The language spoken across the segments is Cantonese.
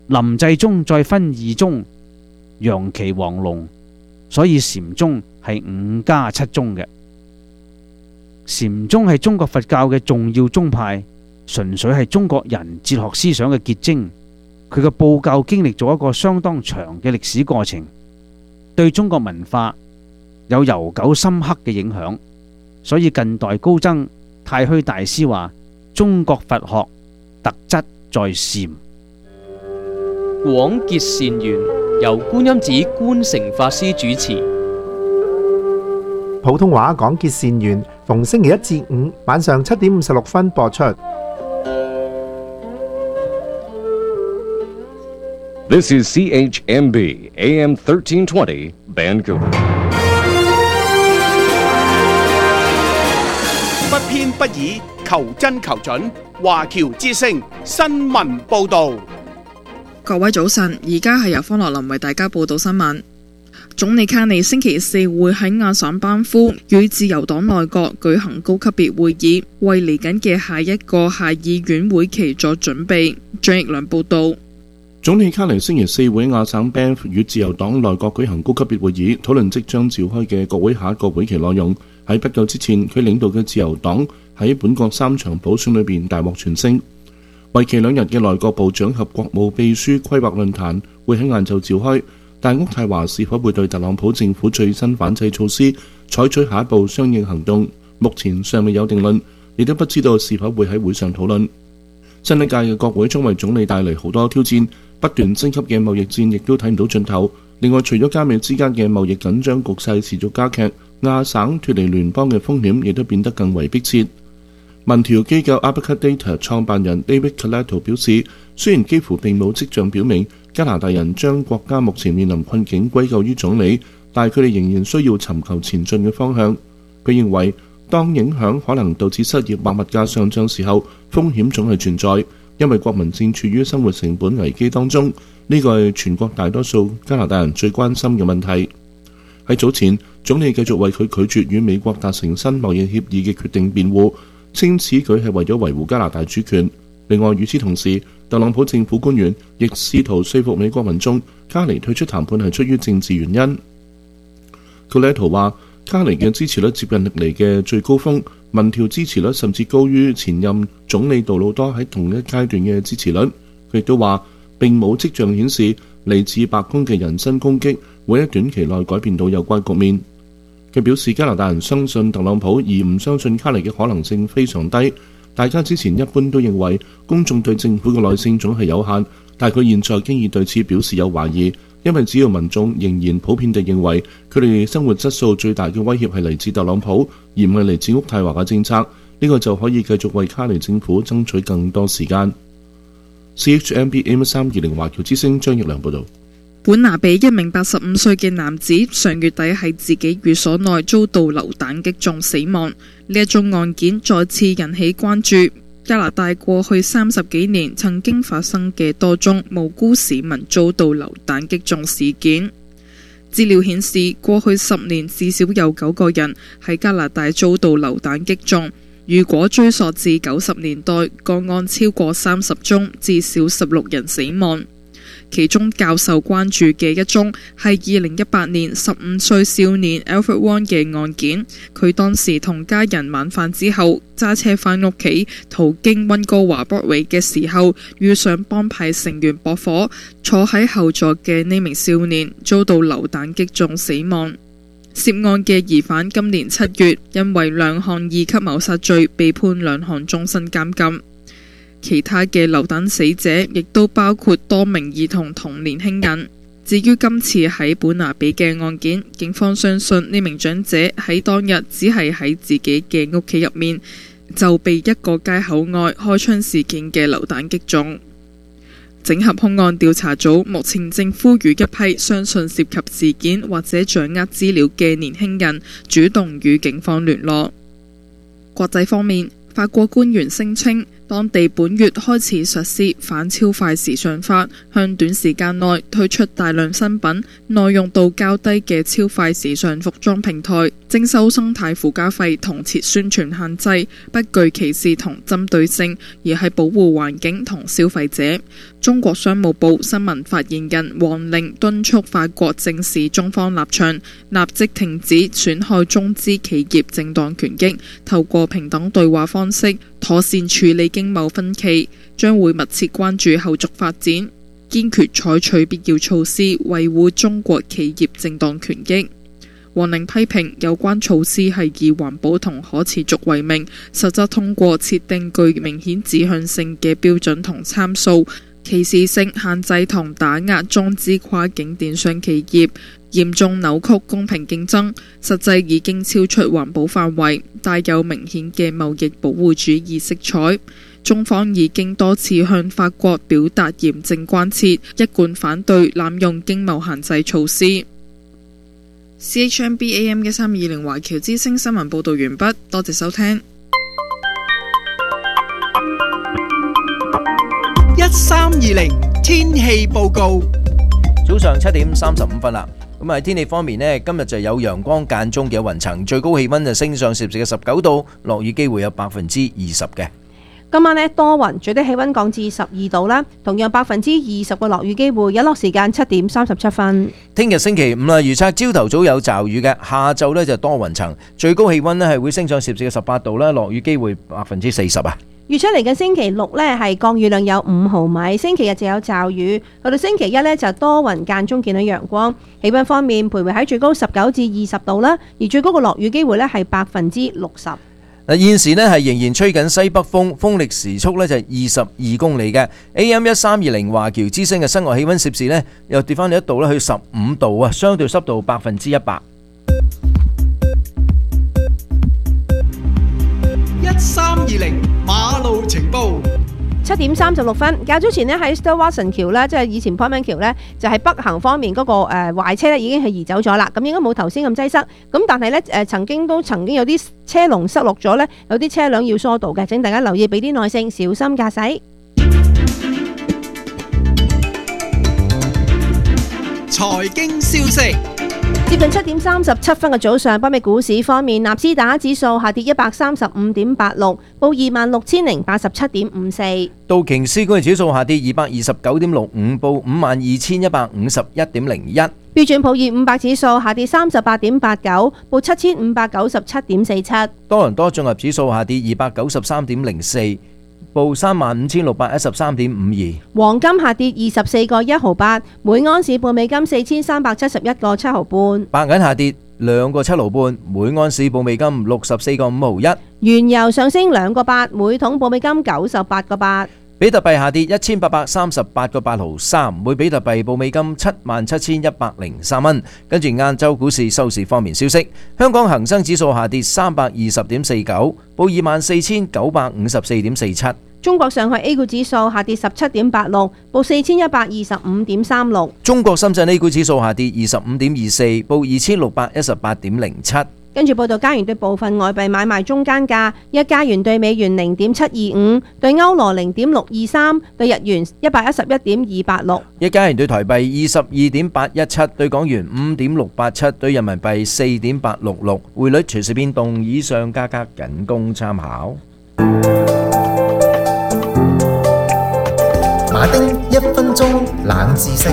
臨濟宗再分二宗，楊岐、黃龍，所以禪宗係5加7宗嘅。禪宗係中國佛教嘅重要宗派，純粹係中國人哲學思想嘅結晶。佢嘅布教經歷咗一個相當長嘅歷史過程，對中國文化有悠久深刻嘅影響。所以近代高僧太虛大師話：中國佛學特質在禪。 廣結善緣，由觀音寺觀誠法師主持。 普通話廣結善緣，逢星期1至5晚上7點56分播出。 This is CHMB AM 1320 Vancouver。 不偏不倚，求真求準。華僑之聲新聞報道。 各位早晨，而家係由方樂林為大家報道新聞。總理卡尼星期四會喺亞省班夫與自由黨內閣舉行高級別會議，為嚟緊嘅下一個下議院會期作準備。張奕良報道。 總理卡尼星期四會喺亞省班夫與自由黨內閣舉行高級別會議，討論即將召開嘅國會下一個會期內容。喺不久之前，佢領導嘅自由黨喺本國3場補選裏邊大獲全勝。為期2日嘅內閣部長及國務秘書規劃論壇會喺晏晝召開，但渥太華是否會對特朗普政府最新反制措施採取下一步相應行動，目前尚未有定論，亦都不知道是否會喺會上討論。新一屆嘅國會將為總理帶嚟好多挑戰，不斷升級嘅貿易戰亦都睇唔到盡頭。另外，除咗加美之間嘅貿易緊張局勢持續加劇，亞省脫離聯邦嘅風險亦都變得更為迫切。民調機構 Abaca Data 創辦人 David Coletto 表示，雖然幾乎並冇跡象表明加拿大人將國家目前面臨困境歸咎於總理，但佢哋仍然需要尋求前進嘅方向。佢認為，當影響可能導致失業或物價上漲時候，風險總係存在，因為國民正處於生活成本危機當中，呢個係全國大多數加拿大人最關心嘅問題。喺早前，總理繼續為佢拒絕與美國達成新貿易協議嘅決定辯護，稱此舉係為咗維護加拿大主權。另外，與此同時，特朗普政府官員亦試圖說服美國民眾，卡尼退出談判係出於政治原因。Coletto話，卡尼嘅支持率接近歷嚟嘅最高峰，民調支持率甚至高於前任總理杜魯多喺同一階段嘅支持率。佢亦都話，並冇跡象顯示嚟自白宮嘅人身攻擊會喺短期內改變到有關局面。佢表示，加拿大人相信特朗普而唔相信卡尼嘅可能性非常低。大家之前一般都認為公眾對政府嘅耐性總係有限，但佢現在經已對此表示有懷疑，因為只要民眾仍然普遍地認為佢哋生活質素最大嘅威脅係嚟自特朗普，而唔係嚟自渥太華嘅政策，呢個就可以繼續為卡尼政府爭取更多時間。CHMB AM320 華僑之聲張奕良報導。 本拿比一名85歲嘅男子上月底喺自己寓所內遭到流彈擊中死亡，呢一宗案件再次引起關注。加拿大過去30幾年曾經發生嘅多宗無辜市民遭到流彈擊中事件。資料顯示，過去10年至少有9個人喺加拿大遭到流彈擊中。如果追溯至90年代，個案超過30宗，至少16人死亡。其中較受關注嘅一宗係2018年15歲少年 Alfred Wong 嘅案件。佢當時同家人晚飯之後揸車返屋企，途經溫哥華 Broadway 嘅時候，遇上幫派成員駁火，坐喺後座嘅呢名少年遭到流彈擊中死亡。涉案嘅疑犯今年7月因為2項2級謀殺罪被判2項終身監禁。其他嘅流彈死者亦都包括多名兒童同年輕人。至於今次喺本拿比嘅案件，警方相信呢名長者喺當日只係喺自己嘅屋企入面，就被一個街口外開槍事件嘅流彈擊中。整合兇案調查組目前正呼籲一批相信涉及事件或者掌握資料嘅年輕人主動與警方聯絡。國際方面，法國官員聲稱，當地本月開始實施反超快時尚法，向短時間內推出大量新品、耐用度較低嘅超快時尚服裝平台，徵收生態附加費同設宣傳限制，不具歧視同針對性，而係保護環境同消費者。 中國商務部新聞發言人王寧敦促法國正視中方立場，立即停止損害中資企業正當權益，透過平等對話方式妥善處理經貿分歧，將會密切關注後續發展，堅決採取必要措施維護中國企業正當權益。王寧批評有關措施係以環保同可持續為名，實則通過設定具明顯指向性嘅標準同參數，歧視性限制同打壓中資跨境電商企業，嚴重扭曲公平競爭，實際已經超出環保範圍，帶有明顯嘅貿易保護主義色彩。中方已經多次向法國表達嚴正關切，一貫反對濫用經貿限制措施。CHMB AM 1320華僑之聲新聞報道完畢，多謝收聽。 1320天氣報告。 早上7點35分啦。咁喺天氣方面呢，今日就有陽光間中嘅有雲層，最高氣溫就升上攝氏嘅19度，落雨機會有20%嘅。 今晚呢多雲，最低氣溫降至12度啦，同樣20%嘅落雨機會，日落時間7點37分。 聽日星期五啦，預測朝頭早有驟雨嘅，下晝呢就多雲層，最高氣溫呢係會升上攝氏嘅18度啦，落雨機會40%啊。 預測嚟緊星期六呢係降雨量有5毫米，星期日就有驟雨，去到星期一呢就多雲間中見到陽光。氣溫方面徘徊喺最高19至20度啦，而最高嘅落雨機會呢係60%。 現時呢係仍然吹緊西北風，風力時速呢就22公里嘅。AM 1320華僑之聲嘅室外氣溫攝氏呢又跌翻1度啦，去15度啊，相對濕度100%。 1320馬路情報。 7點36分，較早前呢喺 Stewart Watson 橋呢，即係以前 Portman 橋呢，就係北行方面嗰個壞車呢已經係移走咗啦，咁應該冇頭先咁擠塞。咁但係呢，曾經有啲車龍塞落咗呢，有啲車輛要疏導嘅，請大家留意，俾啲耐性，小心駕駛。 財經消息。 接近7點37分嘅早上，北美股市方面，納斯達克指數下跌135.86，報20,687.54； 道瓊斯工業指數下跌229.65，報52,151.01； 標準普爾500指數下跌38.89，報7,597.47； 多倫多綜合指數下跌293.04。報35,613.52， 黃金下跌24個1毫8，每盎司報美金4,371個7毫半， 白銀下跌2個7毫半，每盎司報美金64個5毫1， 原油上升2個8，每桶報美金98個8， 比特幣下跌1838個8毫3，每比特幣報美金77,103蚊。跟住晏晝股市收市方面消息，香港恒生指數下跌320.49，報24,954.47。 中國上海 A 股指數下跌17.86，報4,125.36。 中國深圳 A 股指數下跌25.24，報2,618.07。 跟住報道加元對部分外幣買賣中間價：一加元對美元0.725，對歐羅0.623，對日元111.286， 一加元對台幣22.817，對港元5.687，對人民幣4.866。匯率隨時變動，以上價格僅供參考。 馬丁1分鐘冷知識。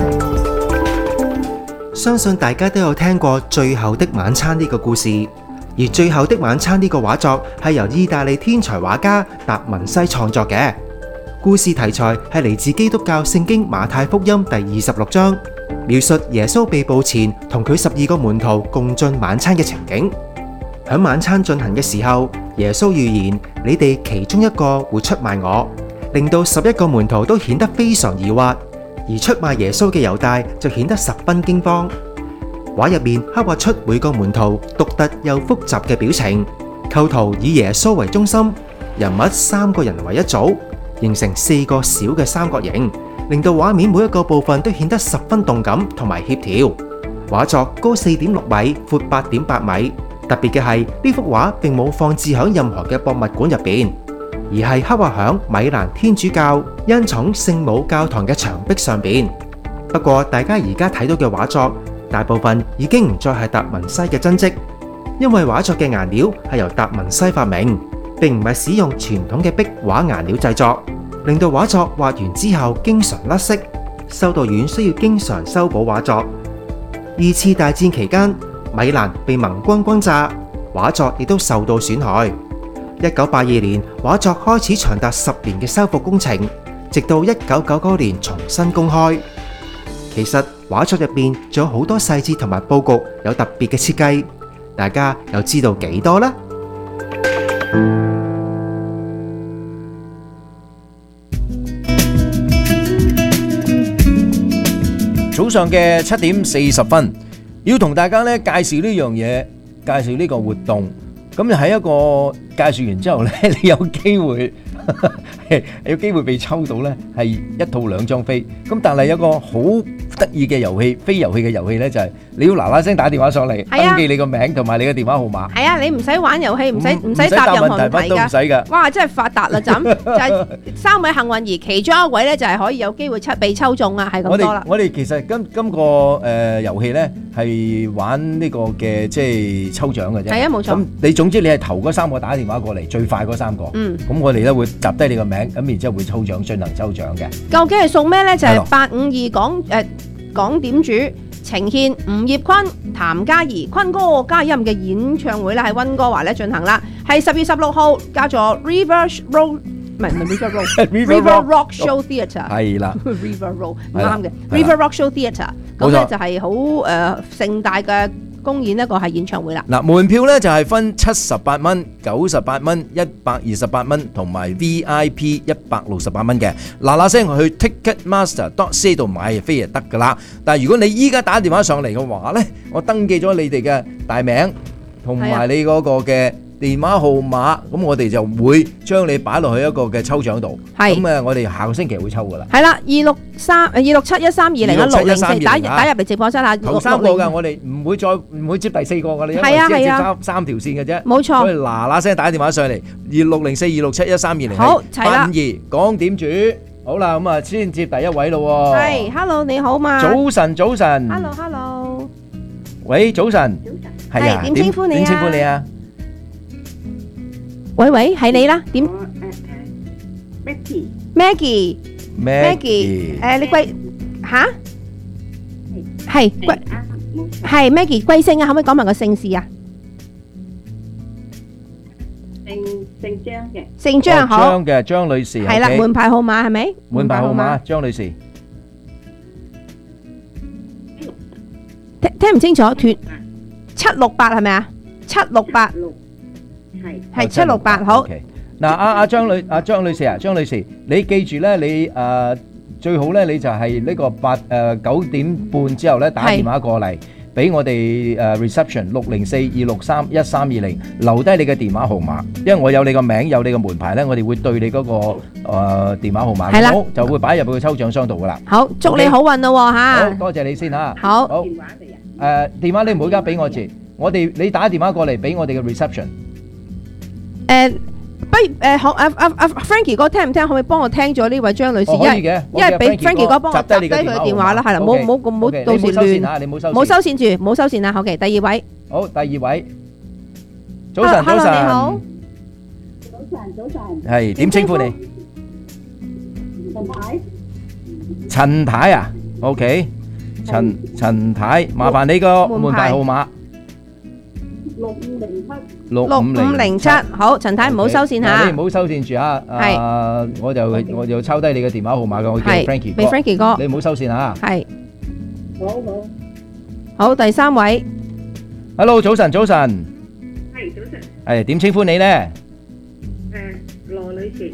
相信大家都有聽過《最後的晚餐》呢個故事，而《最後的晚餐》呢個畫作係由意大利天才畫家達文西創作嘅。故事題材係嚟自基督教聖經馬太福音第26章，描述耶穌被捕前同佢12個門徒共進晚餐嘅情景。喺晚餐進行嘅時候，耶穌預言你哋其中一個會出賣我，令到11個門徒都顯得非常疑惑，而出賣耶穌嘅猶大就顯得十分驚慌。畫入面刻畫出每個門徒獨特又複雜嘅表情，構圖以耶穌為中心，人物3個人為一組，形成4個小嘅三角形，令到畫面每一個部分都顯得十分動感同埋協調。畫作高4.6米，闊8.8米。特別嘅係呢幅畫並冇放置喺任何嘅博物館入邊，而係刻畫喺米蘭天主教恩寵聖母教堂嘅牆壁上邊。不過大家而家睇到嘅畫作大部分已經唔再係達文西嘅真跡，因為畫作嘅顏料係由達文西發明，並唔係使用傳統嘅壁畫顏料製作， 令到畫作畫完之後經常甩色，修道院需要經常修補畫作。2次大戰期間，米蘭被盟軍轟炸，畫作亦都受到損害。1982年，畫作開始長達10年嘅修復工程，直到1999年重新公開。其實畫作入邊仲有好多細節同埋佈局有特別嘅設計，大家又知道幾多呢？ 早上嘅7點40分，要同大家咧介紹呢樣嘢，介紹呢個活動。咁就喺一個介紹完之後咧，你有機會被抽到咧，係一套2張飛。咁但係有個好得意嘅遊戲，非遊戲嘅遊戲咧，就係你要嗱嗱聲打電話上嚟，登記你個名同埋你嘅電話號碼。 係啊，你唔使玩遊戲，唔使答任何問題都唔使㗎。 哇，真係發達啦！就係3位幸運兒，其中一位咧就係可以有機會被抽中啊，係咁多啦。 我哋其實今個遊戲咧係玩呢個嘅即係抽獎嘅啫。係啊，冇錯。咁你總之你係頭嗰3個打電話過嚟，最快嗰3個。咁我哋咧會集低你個名，咁然之後會抽獎，進行抽獎嘅。究竟係送咩咧？就係852港點主呈獻吳業坤、譚嘉儀、坤哥加音嘅演唱會咧，喺溫哥華咧進行啦，係10月16號，叫做 River Rock Show Theatre。係啦 ，River Rock 唔啱嘅 ，River Rock Show Theatre。咁咧就係好盛大嘅公演一個係演唱會啦。嗱， 門票咧就係分78蚊、98蚊、128蚊同埋 VIP 168蚊嘅。嗱嗱聲去 Ticketmaster.ca 度買飛就得噶啦。但係如果你依家打電話上嚟嘅話咧，我登記咗你哋嘅大名同埋你嗰個嘅電話號碼，咁我哋就會將你擺落去一個嘅抽獎度。係咁我哋下個星期會抽噶啦。係啦，26713201604打入嚟直播室下。頭3個㗎，我哋唔會接第4個㗎，你因為只係接3條線嘅啫。冇錯。所以嗱嗱聲打電話上嚟，26042671320。好，齊啦。852港點主，好啦，咁啊先接第一位咯。 係 ，Hello 你好嘛？ 早晨。 Hello。 喂，早晨。係啊。點稱呼你啊？ 喂，係你啦，點 ？Maggie，你貴吓？係貴，係 Maggie 貴姓啊？可唔可以講埋個姓氏啊？姓張嘅。姓張好。 張嘅張女士。 係啦，門牌號碼係咪？ 門牌號碼，張女士。 聽唔清楚，斷768係咪啊？768。係768好。 嗱，阿張女士啊，張女士，你記住咧，你最好咧，你就係呢個9點半之後咧打電話過嚟，俾我哋reception 60426313320留低你嘅電話號碼，因為我有你個名，有你個門牌咧，我哋會對你嗰個電話號碼，好就會擺入去個抽獎箱度噶啦。好，祝你好運咯嚇！好多謝你先嚇。好。電話電話你唔好而家俾我字，你打電話過嚟俾我哋嘅 reception。 不如Frankie 哥聽唔聽？可唔可以幫我聽咗呢位張女士？可以嘅，因為俾 Frankie 哥幫我集低佢嘅電話啦，係啦，冇到時亂。你冇收線住，冇收線啊。OK，第二位。好，第二位。早晨，早晨。你好。早晨。係點稱呼你？陳太啊 ，OK， 陳太，麻煩你個門牌號碼。6507，好，陳太唔好收線吓，你唔好收線住啊。係，我就抄低你嘅電話號碼嘅，我叫 Frankie 哥，俾 Frankie 哥，你唔好收線吓。係，好，第3位 ，Hello， 早晨。係早晨。係點稱呼你咧？羅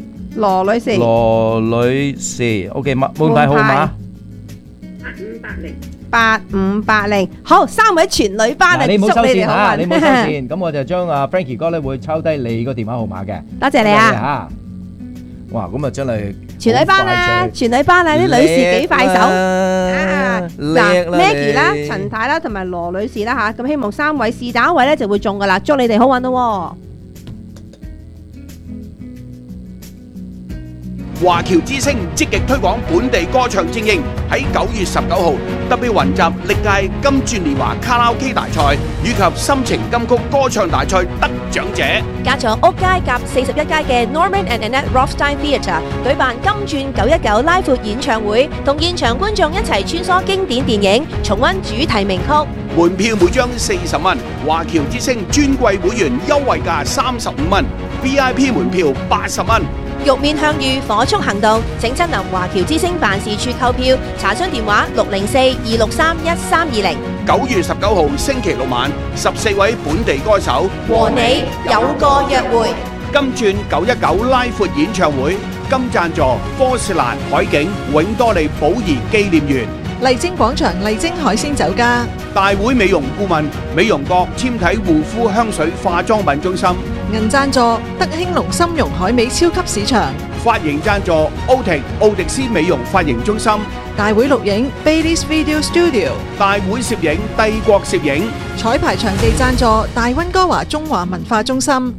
女士，OK， 門牌號碼。8580，好，3位全女班啊！你唔好收線吓，你唔好收線，咁我就將阿 Frankie 哥咧會抄低你個電話號碼嘅。多謝你啊！哇，咁啊真係全女班啊，全女班啊，啲女士幾快手啊！嗱 ，Maggie 啦、陳太啦同埋羅女士啦吓，咁希望3位是打一位咧就會中噶啦，祝你哋好運咯！ 華僑之聲積極推廣本地歌唱精英，喺9月19號特別雲集歷屆金鑽年華卡拉 OK 大賽以及心情金曲歌唱大賽得獎者。 加咗屋街夾41街嘅 Norman and Annette Rothstein Theatre 舉辦金鑽919拉闊演唱會，同現場觀眾一齊穿梭經典電影，重溫主題名曲。 門票每張40蚊，華僑之聲尊貴會員優惠價35蚊 ，VIP 門票80蚊。 玉面向隅，火速行動！請親臨華僑之聲辦事處購票，查詢電話604-263-1320。 9月19號星期六晚，14位本地歌手和你有個約會。 金鑽919拉闊演唱會，金贊助科士蘭海景永多利寶儀紀念園。 麗晶廣場麗晶海鮮酒家， 大會美容顧問美容閣纖體護膚香水化妝品中心。 銀贊助德興隆參茸海味超級市場， 髮型贊助奧迪斯美容髮型中心。 大會錄影 Baileys Video Studio， 大會攝影帝國攝影。 彩排場地贊助大溫哥華中華文化中心。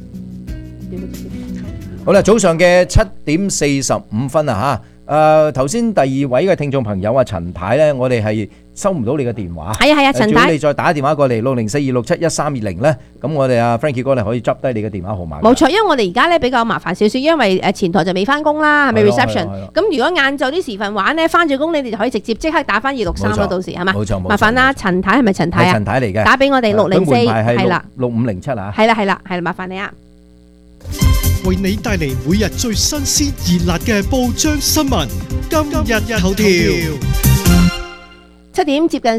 好啦，早上嘅7:45啊吓，頭先第二位嘅聽眾朋友啊，陳太咧，我哋係收唔到你嘅電話。 係啊，陳太， 如果你再打電話過嚟604-267-1320咧，咁我哋阿 Frankie 哥你可以執低你嘅電話號碼。 冇錯，因為我哋而家咧比較麻煩少少，因為前台就未翻工啦，係咪 reception？咁如果晏晝啲時分玩咧，翻咗工你哋就可以直接即刻打翻263咯，到時係嘛？ 冇錯， 麻煩啦，陳太係咪陳太啊？ 陳太嚟嘅， 打俾我哋604 係啦6507啊。 係啦，麻煩你啊！ 為你帶嚟每日最新鮮熱辣嘅報章新聞，今日頭條。 7點接近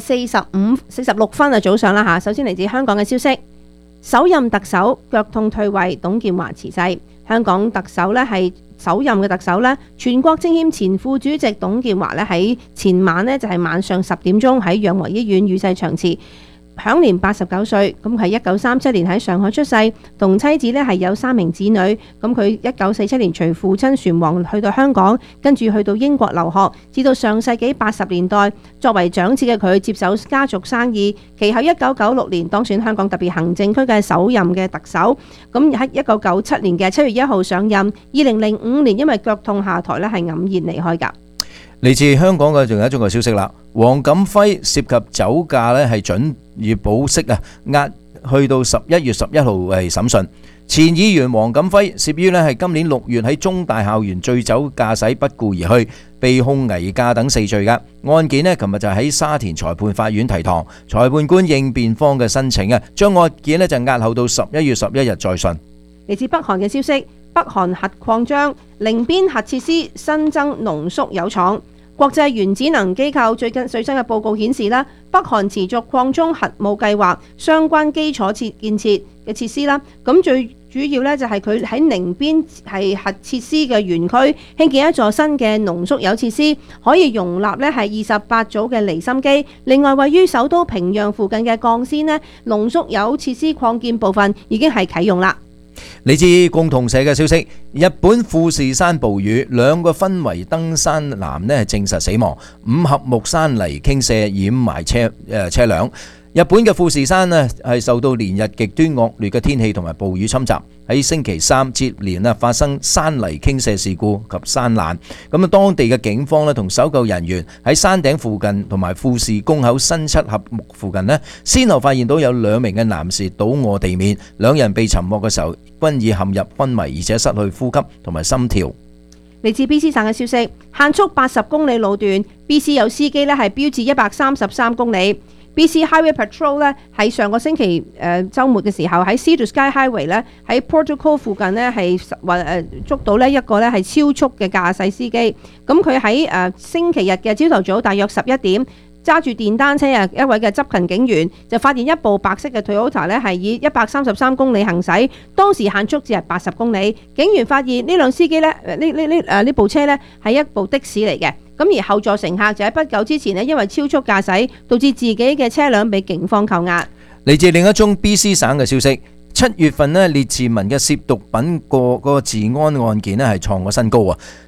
46分啊，早上啦嚇。首先嚟自香港嘅消息，首任特首腳痛退位，董建華辭世。香港特首呢係首任嘅特首呢，全國政協前副主席董建華呢喺前晚呢就係晚上10點鐘喺養和醫院與世長辭。享年89歲，咁佢1937年喺上海出世，同妻子呢係有3名子女。咁佢1947年隨父親船王去到香港，跟住去到英國留學，至到上世紀80年代，作為長子嘅佢接手家族生意。其後1996年當選香港特別行政區嘅首任嘅特首。咁喺1997年嘅7月1號上任，2005年因為腳痛下台呢係黯然離開㗎。 嚟自香港嘅仲有一宗嘅消息啦，黃錦輝涉及酒駕呢係準予保釋啊，押去到11月11號係審訊。前議員黃錦輝涉於呢係今年6月喺中大校園醉酒駕駛不顧而去，被控危駕等4罪嘅案件呢，琴日就喺沙田裁判法院提堂，裁判官應辯方嘅申請啊，將案件呢就押後到11月11日再訊。 嚟自北韓嘅消息，北韓核擴張，寧邊核設施新增濃縮鈾廠。國際原子能機構最新嘅報告顯示啦，北韓持續擴充核武計劃相關基礎建設嘅設施啦。咁最主要咧就係佢喺寧邊係核設施嘅園區興建一座新嘅濃縮鈾設施，可以容納咧係28組嘅離心機。另外，位於首都平壤附近嘅鋼線呢，濃縮鈾設施擴建部分已經係啟用啦。 嚟自共同社嘅消息，日本富士山暴雨，2個昏迷登山男呢係證實死亡，5合目山泥傾瀉掩埋車輛。日本嘅富士山呢係受到連日極端惡劣嘅天氣同埋暴雨侵襲，喺星期三接連發生山泥傾瀉事故及山難。咁當地嘅警方同搜救人員喺山頂附近同埋富士宮口新七合目附近呢，先後發現到有2名嘅男士倒卧地面，2人被尋獲嘅時候均已陷入昏迷，而且失去呼吸同埋心跳。 嚟自 BC 省嘅消息，限速80公里路段 ，BC 有司機呢係標誌133公里。BC Highway Patrol 咧喺上個星期週末嘅時候喺 Sea to Sky Highway 咧喺 Portal Cove 附近咧係捉到呢一個咧係超速嘅駕駛司機。咁佢喺星期日嘅朝頭早大約11點揸住電單車啊，一位嘅執勤警員就發現一部白色嘅 Toyota 咧係以133公里行駛，當時限速只係80公里。警員發現呢輛司機咧呢部車咧係一部的士嚟嘅。咁而後座乘客就喺不久之前呢，因為超速駕駛，導致自己嘅車輛被警方扣押。 嚟自另一宗 BC 省嘅消息，7月份呢，列治文嘅涉毒品個治安案件呢係創咗新高啊！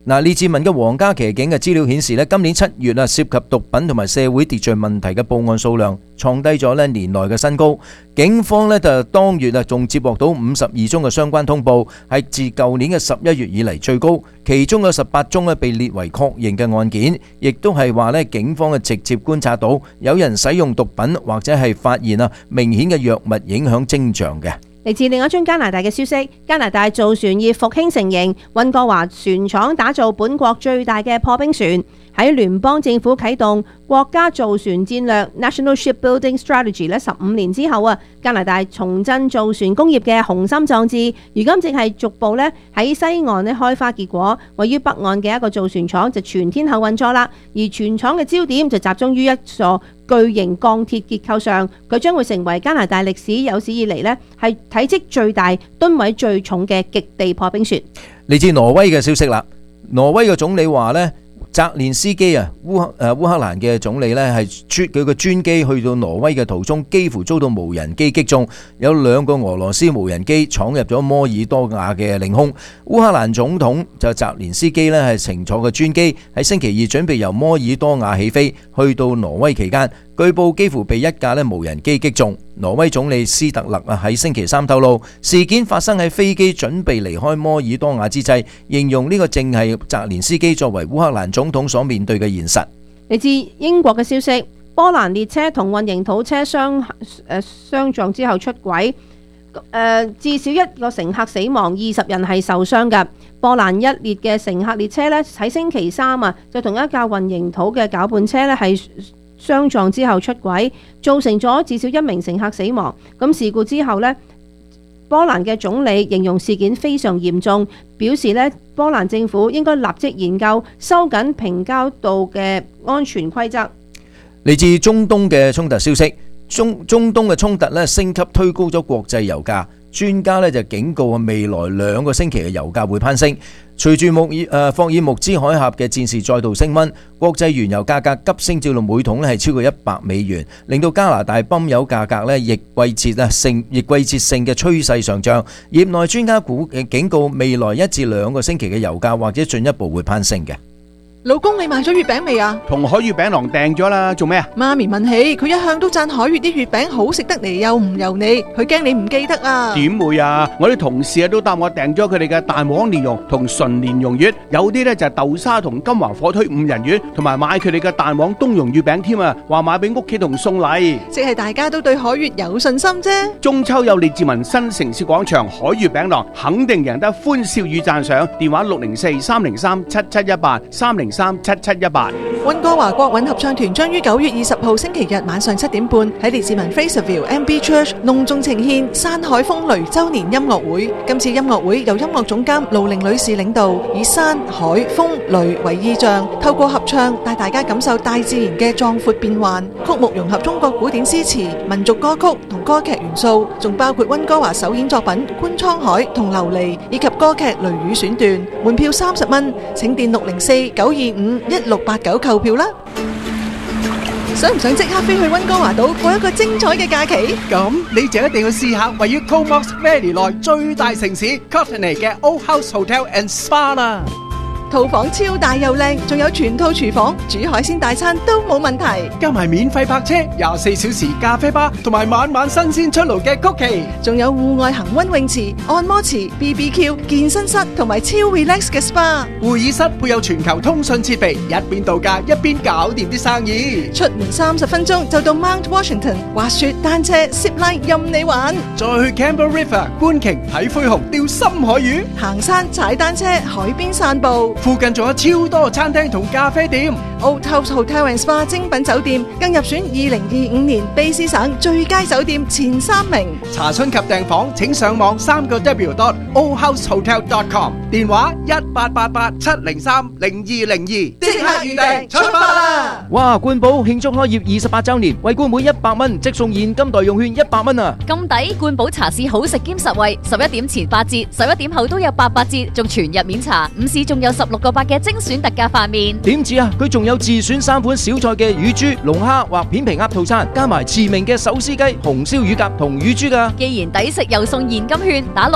嗱，列治文嘅皇家騎警嘅資料顯示咧，今年7月啊，涉及毒品同埋社會秩序問題嘅報案數量創低咗咧年內嘅新高。警方咧就當月啊，仲接獲到52宗嘅相關通報，係自舊年嘅11月以嚟最高。其中有18宗咧被列為確認嘅案件，亦都係話咧警方嘅直接觀察到有人使用毒品或者係發現啊明顯嘅藥物影響徵象嘅。 嚟自另一宗加拿大嘅消息，加拿大造船業復興成形，溫哥華船廠打造本國最大嘅破冰船。喺聯邦政府啟動國家造船戰略 National Shipbuilding Strategy 咧15年之後啊，加拿大重振造船工業嘅雄心壯志，如今正係逐步咧喺西岸咧開花結果。位於北岸嘅一個造船廠就全天候運作啦，而全廠嘅焦點就集中於一座巨型鋼鐵結構上，佢將會成為加拿大歷史有史以嚟咧係體積最大、噸位最重嘅極地破冰船。 嚟自挪威嘅消息啦，挪威嘅總理話呢，澤連斯基啊，烏克蘭嘅總理呢，係佢嘅專機去到挪威嘅途中，幾乎遭到無人機擊中，有2個俄羅斯無人機闖入咗摩爾多瓦嘅領空。烏克蘭總統就澤連斯基呢，係乘坐嘅專機喺星期二準備由摩爾多瓦起飛，去到挪威期間，據報幾乎被一架無人機擊中。挪威總理斯特勒啊喺星期3透露，事件發生喺飛機準備離開摩爾多瓦之際，形容呢個正係澤連斯基作為烏克蘭總統所面對嘅現實。 嚟自英國嘅消息，波蘭列車同混凝土車相撞之後出軌，至少1個乘客死亡，20人係受傷嘅。波蘭一列嘅乘客列車咧喺星期3啊，就同一架混凝土嘅攪拌車咧係相撞之後出軌，造成咗至少1名乘客死亡。咁事故之後呢，波蘭嘅總理形容事件非常嚴重，表示呢波蘭政府應該立即研究收緊平交道嘅安全規則。 嚟自中東嘅衝突消息，中東嘅衝突呢升級，推高咗國際油價。專家呢就警告未來2個星期嘅油價會攀升。隨住霍爾木茲海峽嘅戰事再度升溫，國際原油價格急升至到每桶係超過$100，令到加拿大泵油價格呢逆季節性嘅趨勢上漲。業內專家警告未來1至2個星期嘅油價或者進一步會攀升嘅。 老公，你買咗月餅未啊？ 同海月餅郎訂咗啦，做咩啊？ 媽咪問起，佢一向都讚海月啲月餅好食得嚟又唔油膩，佢驚你唔記得啊？ 點會啊？我啲同事都答我訂咗佢哋嘅蛋黃蓮蓉同純蓮蓉月，有啲呢就係豆沙同金華火腿5仁月，同埋買佢哋嘅蛋黃冬蓉月餅添啊！話買俾屋企同送禮， 即係大家都對海月有信心啫。 中秋有列治文新城市廣場海月餅郎，肯定贏得歡笑與讚賞。電話604-303-7718 303-7718。 溫哥華國韻合唱團將於9月20號星期日晚上7點半喺列治文 Fraserville MB Church 隆重呈獻山海風雷週年音樂會。今次音樂會由音樂總監盧玲女士領導，以山海風雷為意象，透過合唱帶大家感受大自然嘅壯闊變幻。曲目融合中國古典詩詞、民族歌曲同歌劇元素，仲包括溫哥華首演作品《觀滄海》同《琉璃》，以及歌劇《雷雨》選段。門票30蚊，請電604-925-1689購票啦。想唔想即刻飛去溫哥華島過一個精彩嘅假期？ 咁你就一定要試下位於 Comox Valley 內最大城市 Courtenay 嘅 Old House Hotel and Spa 啦。 套房超大又靚，仲有全套廚房，煮海鮮大餐都冇問題。 加埋免費泊車、24小時咖啡吧，同埋晚晚新鮮出爐嘅曲奇， 仲有戶外恆溫泳池、按摩池、BBQ、健身室同埋超 relax 嘅 SPA。 會議室配有全球通訊設備，一邊度假一邊搞掂啲生意。 出門30分鐘就到 Mount Washington， 滑雪、單車、zipline 任你玩。 再去 Campbell River 觀鯨、睇灰熊、釣深海魚， 行山、踩單車、海邊散步。 附近仲有超多餐廳同咖啡店。 Old House Hotel and Spa 精品酒店更入選2025年卑詩省最佳酒店前3名。 查詢及訂房請上網3w.oldhousehotel.com， 電話1888-703-0202，即刻預訂出發啦！ 哇！冠寶慶祝開業28週年，為冠每100蚊即送現金代用券100蚊啊！ 咁抵！冠寶茶市好食兼實惠，11點前8折，11點後都有88折，仲全日免查，午市仲有15% 16.8嘅精選特價飯麵。 點止啊，佢仲有自選3款小菜嘅乳豬、龍蝦或片皮鴨套餐，加埋馳名嘅手撕雞、紅燒乳鴿同乳豬㗎。 既然抵食又送現金券，打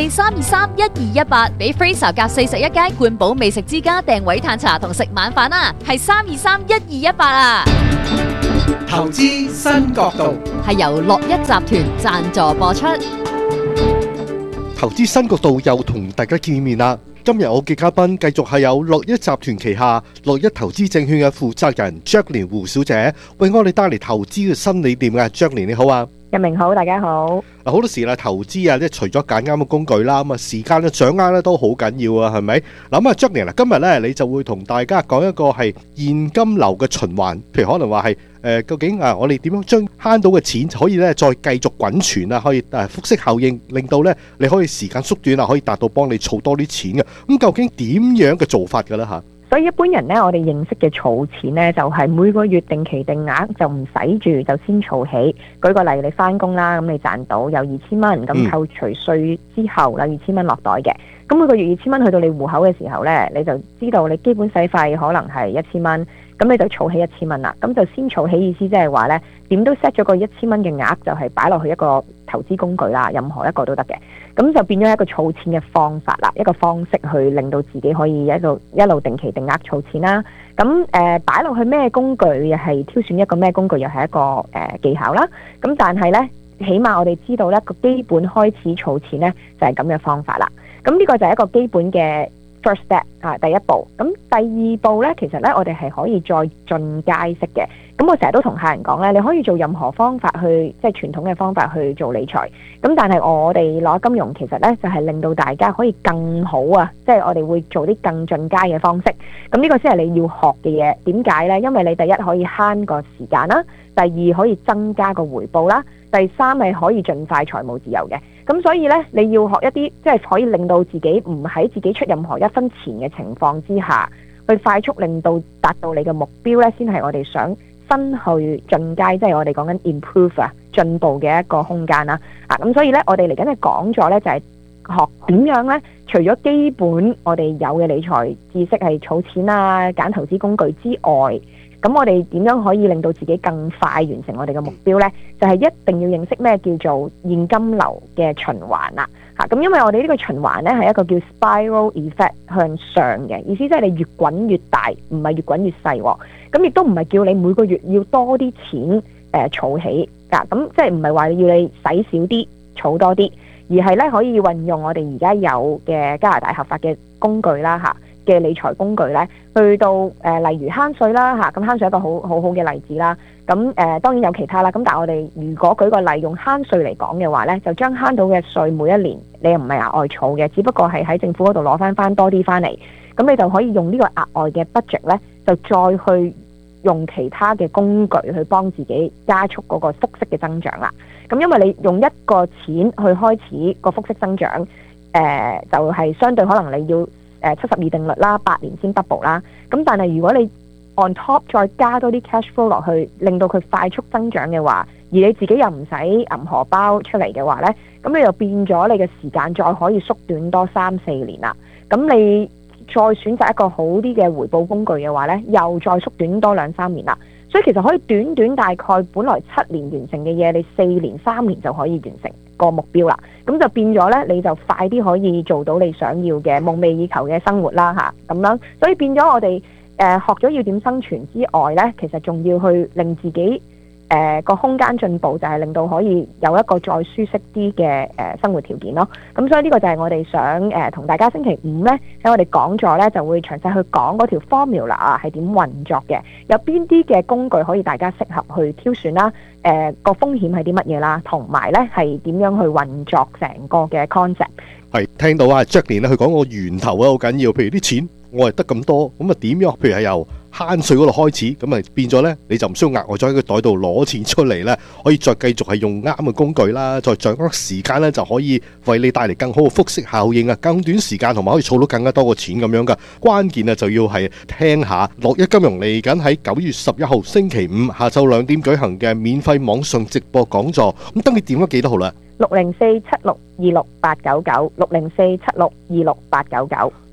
604-323-1218，俾 Fraser 夾41街冠寶美食之家訂位嘆茶同食晚飯啊，係323-1218啊！ 投資新角度係由樂一集團贊助播出。 投資新角度又同大家見面啦。今日我嘅嘉賓繼續係有樂一集團旗下樂一投資證券嘅負責人 Jacqueline 胡小姐，為我哋帶嚟投資嘅新理念嘅。Jacqueline 你好啊。 日明好，大家好。 好多時啦，投資啊，即係除咗揀啱嘅工具啦，咁啊時間嘅掌握咧都好緊要啊，係咪？嗱咁啊 Jacqueline 今日咧你就會同大家講一個係現金流嘅循環，譬如可能話係究竟我哋點樣將慳到嘅錢可以咧再繼續滾存啊，可以複息效應，令到咧你可以時間縮短啊，可以達到幫你儲多啲錢嘅。咁究竟點樣嘅做法㗎咧嚇？ 所以一般人呢，我哋認識嘅儲錢呢，就係每個月定期定額，就唔使住就先儲起。舉個例，你返工啦，咁你賺到有2000蚊，咁扣除稅之後有2000蚊落袋嘅。咁每個月2000蚊去到你戶口嘅時候呢，你就知道你基本使費可能係1000蚊，咁你就儲起1000蚊啦。咁就先儲起，意思即係話呢，點都 set 咗個1000蚊嘅額，就係擺落去一個投資工具啦，任何一個都得嘅。咁就變咗一個儲錢嘅方法啦，一個方式去令到自己可以一路定期定額儲錢啦。咁擺落去咩工具，又係挑選一個咩工具，又係一個技巧啦。咁但係呢，起碼我哋知道呢個基本開始儲錢呢，就係咁嘅方法啦。咁呢個就係一個基本嘅 first step 啊，第一步。咁第二步呢，其實呢，我哋係可以再進階式嘅。咁我成日都同客人講咧，你可以做任何方法去，即係傳統嘅方法去做理財。咁但係我哋攞金融其實咧就係令到大家可以更好啊，即係我哋會做啲更進階嘅方式。咁呢個先係你要學嘅嘢。點解咧？因為你第一可以慳個時間啦，第二可以增加個回報啦，第三係可以盡快財務自由嘅。咁所以咧，你要學一啲即係可以令到自己唔喺自己出任何一分錢嘅情況之下，去快速令到達到你嘅目標咧，先係我哋想新去進階，即係我哋講緊 improve 啊，進步嘅一個空間啦。咁所以咧，我哋嚟緊嘅講座咧就係學點樣咧，除咗基本我哋有嘅理財知識係儲錢啊、揀投資工具之外，咁我哋點樣可以令到自己更快完成我哋嘅目標咧？就係一定要認識咩叫做現金流嘅循環啦。咁因為我哋呢個循環咧係一個叫 spiral effect 向上嘅意思，即係你越滾越大，唔係越滾越細喎。咁亦都唔係叫你每個月要多啲錢儲起㗎，咁即係唔係話要你使少啲儲多啲，而係咧可以運用我哋而家有嘅加拿大合法嘅工具啦嘅理財工具咧，去到例如慳稅啦咁慳稅係一個好嘅例子啦。咁當然有其他啦，咁但係我哋如果舉個例用慳稅嚟講嘅話咧，就將慳到嘅稅每一年你又唔係額外儲嘅，只不過係喺政府嗰度攞翻多啲翻嚟，咁你就可以用呢個額外嘅 budget 咧，就再去用其他嘅工具去幫自己加速嗰個複息嘅增長啦。咁因為你用一個錢去開始個複息增長，就係相對可能你要72定律啦，8年先 double 啦。咁但係如果你 on top 再加多啲 cash flow 落去，令到佢快速增長嘅話，而你自己又唔使揞荷包出嚟嘅話呢，咁你就變咗你嘅時間再可以縮短多3-4年啦。咁你再選擇一個好啲嘅回報工具嘅話呢，又再縮短多2-3年啦。所以其實可以短大概本來7年完成嘅嘢，你4年3年就可以完成個目標啦。咁就變咗呢，你就快啲可以做到你想要嘅夢寐以求嘅生活啦咁樣。所以變咗我哋學咗要點生存之外呢，其實仲要去令自己個空間進步，就係令到可以有一個再舒適啲嘅生活條件咯。咁所以呢個就係我哋想同大家星期5呢喺我哋講座呢就會詳細去講嗰條 formula 啊係點運作嘅，有邊啲嘅工具可以大家適合去挑選啦，個風險係啲乜嘢啦，同埋呢係點樣去運作成個嘅 concept。 係聽到啊 Jacqueline 咧，佢講個源頭啊好緊要，譬如啲錢我係得咁多，咁啊點樣？譬如係由慳稅嗰度開始，咁啊變咗呢，你就唔需要額外再喺個袋度攞錢出嚟呢，可以再繼續係用啱嘅工具啦，再掌握時間呢，就可以為你帶嚟更好嘅複息效應啊，更短時間同埋可以儲到更加多嘅錢咁樣噶。關鍵啊就要係聽下樂一金融嚟緊喺9月11號星期5下晝2點舉行嘅免費網上直播講座，咁登記電話記得好啦，604-7626899，604-7626899。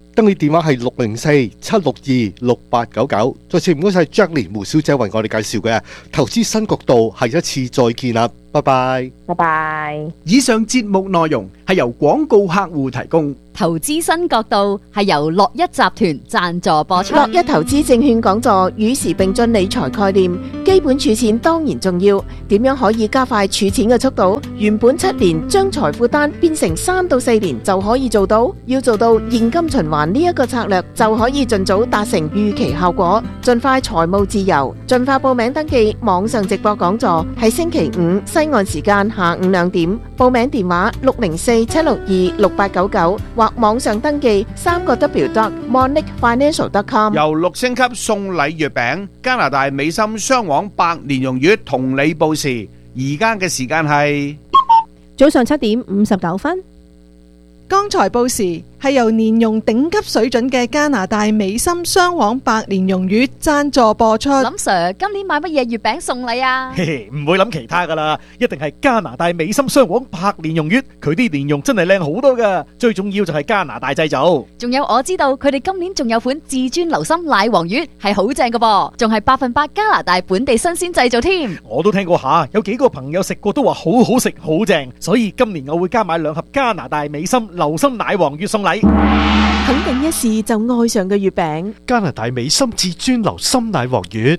登記電話係604-762-6899。再次唔該晒 Jacqueline 胡小姐為我哋介紹嘅投資新角度，下一次再見啦，拜拜。 拜拜。 以上節目內容係由廣告客戶提供。 投資新角度係由樂一集團贊助播出。 樂一投資證券講座與時並進理財概念，基本儲錢當然重要，點樣可以加快儲錢嘅速度？原本7年將財富單變成3到4年就可以做到，要做到現金循環呢一個策略，就可以盡早達成預期效果，盡快財務自由。盡快報名登記網上直播講座，係星期5西岸時間下午2點，報名電話604-762-6899或網上登記3W.monicfinancial.com。 由6星級送禮月餅，加拿大美心雙黃白蓮蓉月同你報時，而家嘅時間係早上7點59分。 剛才報時係由蓮蓉頂級水準嘅加拿大美心雙黃白蓮蓉月贊助播出。 林 Sir， 今年買乜嘢月餅送禮啊？ 嘿嘿，唔會諗其他噶啦，一定係加拿大美心雙黃白蓮蓉月，佢啲蓮蓉真係靚好多噶，最重要就係加拿大製造。 仲有我知道佢哋今年仲有款至尊流心奶黃月係好正噶噃，仲係100%加拿大本地新鮮製造添。 我都聽過下，有幾個朋友食過都話好好食好正，所以今年我會加買2盒加拿大美心流心奶黃月送禮。 肯定一試就愛上嘅月餅， 加拿大美心至尊流心奶黃月。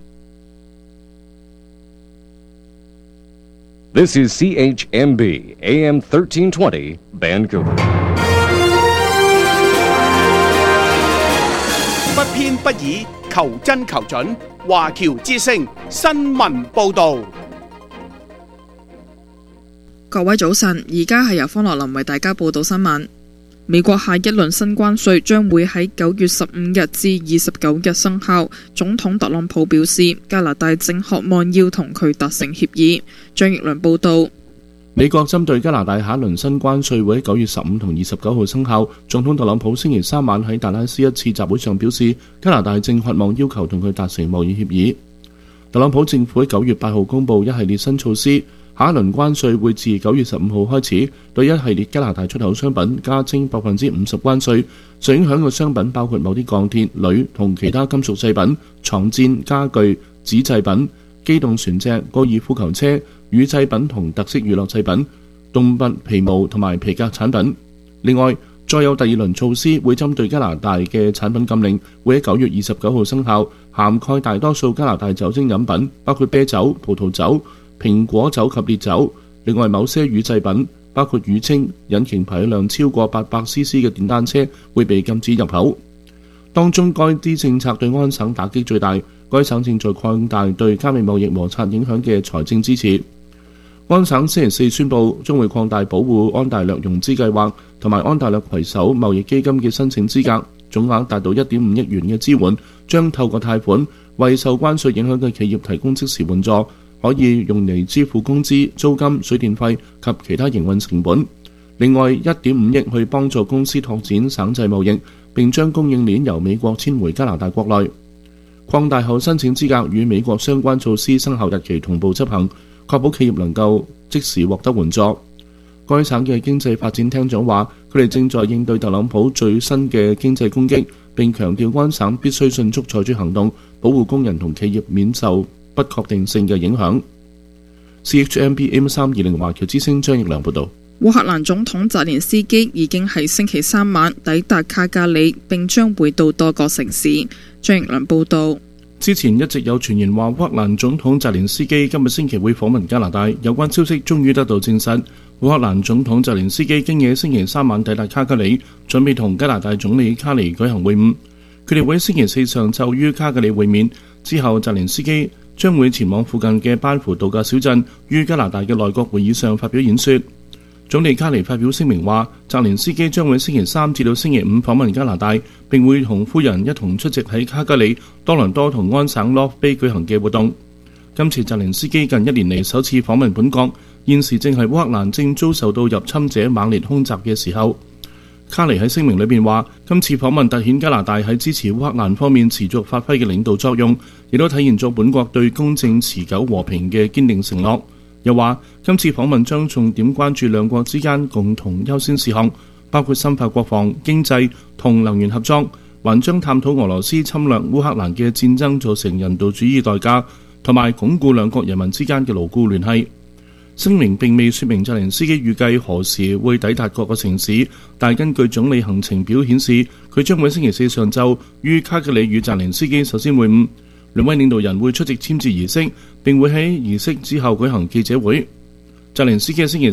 This is CHMB AM 1320 Vancouver. 不偏不倚，求真求準，華僑之聲新聞報導。 各位早晨，而家係由方樂林為大家報道新聞。美國下一輪新關稅將會喺9月15日至29日生效。總統特朗普表示，加拿大正渴望要同佢達成協議。張奕良報道。 美國針對加拿大下一輪新關稅會喺9月15同29號生效。總統特朗普星期3晚喺達拉斯一次集會上表示，加拿大正渴望要求同佢達成貿易協議。特朗普政府喺9月8號公布一系列新措施。下一輪關稅會自9月15號開始，對一系列加拿大出口商品加徵50%關稅。受影響嘅商品包括某啲鋼鐵、鋁同其他金屬製品、床墊、家具、紙製品、機動船隻、高爾夫球車、乳製品同特色娛樂製品、動物皮毛同埋皮革產品。另外，再有第2輪措施會針對加拿大嘅產品禁令，會喺9月29號生效，涵蓋大多數加拿大酒精飲品，包括啤酒、葡萄酒、蘋果酒及烈酒。另外，某些乳製品，包括乳清、引擎排量超過800cc 嘅電單車會被禁止入口。當中該啲政策對安省打擊最大，該省正在擴大對加美貿易摩擦影響嘅財政支持。安省星期4宣布將會擴大保護安大略融資計劃同埋安大略攜手貿易基金嘅申請資格，總額達到1.5億元嘅支援，將透過貸款為受關稅影響嘅企業提供即時援助，可以用嚟支付工資、租金、水電費及其他營運成本。另外1.5億去幫助公司拓展省際貿易，並將供應鏈由美國遷回加拿大國內。擴大後申請資格與美國相關措施生效日期同步執行，確保企業能夠即時獲得援助。該省嘅經濟發展廳長話，佢哋正在應對特朗普最新嘅經濟攻擊，並強調安省必須迅速採取行動，保護工人同企業免受不確定性嘅影響。CHMB AM320 華僑之聲張奕良報道。 烏克蘭總統澤連斯基已經喺星期3晚抵達卡加里，並將會到多個城市。張奕良報道。 之前一直有傳言話烏克蘭總統澤連斯基今日星期會訪問加拿大，有關消息終於得到證實。烏克蘭總統澤連斯基經夜星期3晚抵達卡加里，準備同加拿大總理卡尼舉行會晤。佢哋會喺星期4上晝於卡加里會面，之後澤連斯基將會前往附近嘅班夫度假小鎮，於加拿大嘅內閣會議上發表演說。總理卡尼發表聲明話，澤連斯基將會星期3至到星期5訪問加拿大，並會同夫人一同出席喺卡加里、多倫多同安省 North Bay 舉行嘅活動。今次澤連斯基近1年嚟首次訪問本國，現時正係烏克蘭正遭受到入侵者猛烈空襲嘅時候。卡尼喺聲明裏面話，今次訪問凸顯加拿大喺支持烏克蘭方面持續發揮嘅領導作用，亦都體現咗本國對公正持久和平嘅堅定承諾。又話今次訪問將重點關注兩國之間共同優先事項， 包括深化國防、經濟同能源合作，還將探討俄羅斯侵略烏克蘭嘅戰爭造成人道主義代價，同埋鞏固兩國人民之間嘅牢固聯繫。聲明並未說明澤連斯基預計何時會抵達各個城市，但根據總理行程表顯示，佢將會星期四上晝於卡格里與澤連斯基首先會晤，兩位領導人會出席簽字儀式，並會喺儀式之後舉行記者會。澤連斯基星期